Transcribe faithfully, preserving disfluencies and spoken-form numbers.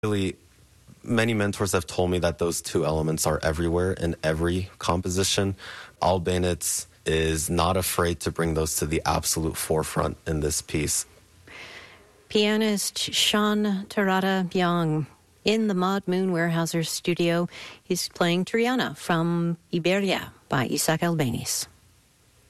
Really, many mentors have told me that those two elements are everywhere in every composition. Albanids is not afraid to bring those to the absolute forefront in this piece. Pianist Sean Tarada Young in the Maud Moon Weyerhaeuser studio. He's playing Triana from Iberia by Isaac Albeniz.